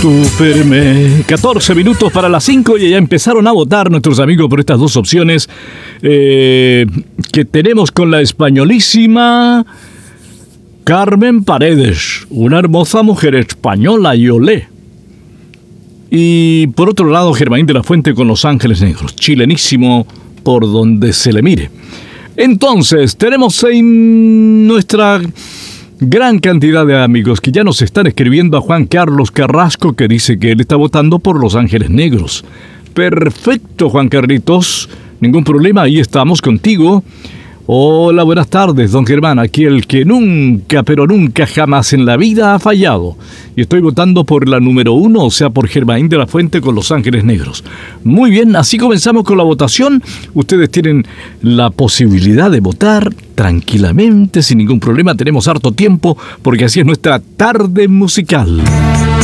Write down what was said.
Tú firme. 14 minutos para las 5 y ya empezaron a votar nuestros amigos por estas dos opciones que tenemos con la españolísima Carmen Paredes, una hermosa mujer española y olé. Y por otro lado, Germain de la Fuente con Los Ángeles Negros, chilenísimo por donde se le mire. Entonces, tenemos en nuestra gran cantidad de amigos que ya nos están escribiendo a Juan Carlos Carrasco, que dice que él está votando por Los Ángeles Negros. Perfecto, Juan Carlitos, ningún problema, ahí estamos contigo. Hola, buenas tardes, don Germán, aquí el que nunca, pero nunca jamás en la vida ha fallado. Y estoy votando por la número 1, o sea, por Germain de la Fuente con Los Ángeles Negros. Muy bien, así comenzamos con la votación. Ustedes tienen la posibilidad de votar tranquilamente, sin ningún problema. Tenemos harto tiempo, porque así es nuestra tarde musical.